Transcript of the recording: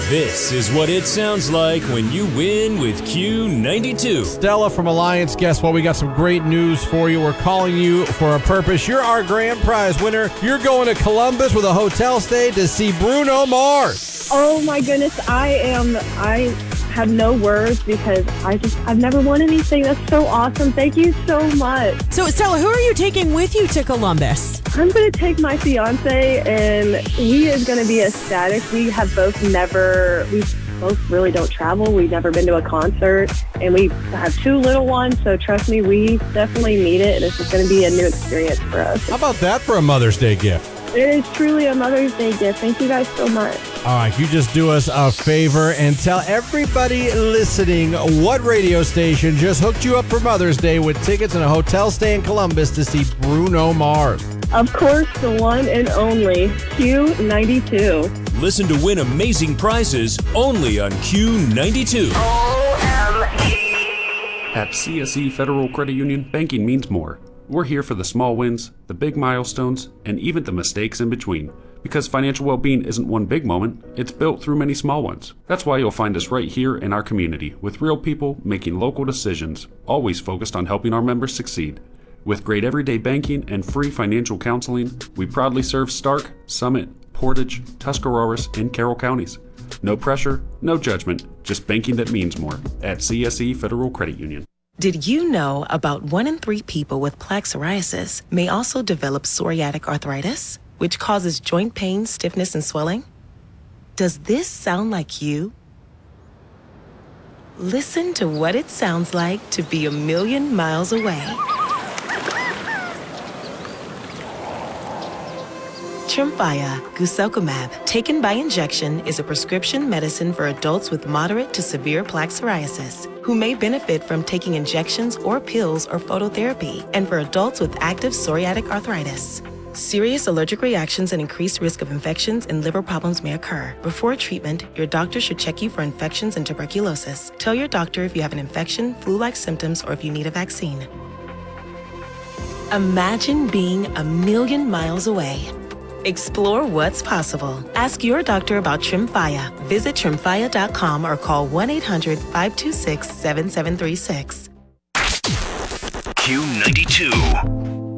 This is what it sounds like when you win with Q92. Stella from Alliance, guess what? We got some great news for you. We're calling you for a purpose. You're our grand prize winner. You're going to Columbus with a hotel stay to see Bruno Mars. Oh my goodness, I have no words because I've never won anything. That's so awesome. Thank you so much. So Stella, who are you taking with you to Columbus? I'm going to take my fiance, and he is going to be ecstatic. We both really don't travel. We've never been to a concert, and we have 2 little ones, so trust me, we definitely need it, and this is going to be a new experience for us. How about that for a Mother's Day gift? It is truly a Mother's Day gift. Thank you guys so much. All right, you just do us a favor and tell everybody listening what radio station just hooked you up for Mother's Day with tickets and a hotel stay in Columbus to see Bruno Mars. Of course, the one and only Q92. Listen to win amazing prizes only on Q92. At CSE Federal Credit Union, banking means more. We're here for the small wins, the big milestones, and even the mistakes in between. Because financial well-being isn't one big moment, it's built through many small ones. That's why you'll find us right here in our community, with real people making local decisions, always focused on helping our members succeed. With great everyday banking and free financial counseling, we proudly serve Stark, Summit, Portage, Tuscarawas, and Carroll counties. No pressure, no judgment, just banking that means more at CSE Federal Credit Union. Did you know about 1 in 3 people with plaque psoriasis may also develop psoriatic arthritis, which causes joint pain, stiffness, and swelling? Does this sound like you? Listen to what it sounds like to be a million miles away. Tremfya guselkumab, taken by injection, is a prescription medicine for adults with moderate to severe plaque psoriasis who may benefit from taking injections or pills or phototherapy, and for adults with active psoriatic arthritis. Serious allergic reactions and increased risk of infections and liver problems may occur. Before treatment, your doctor should check you for infections and tuberculosis. Tell your doctor if you have an infection, flu-like symptoms, or if you need a vaccine. Imagine being a million miles away. Explore what's possible. Ask your doctor about Tremfya. Visit Tremfya.com or call 1-800-526-7736. Q92.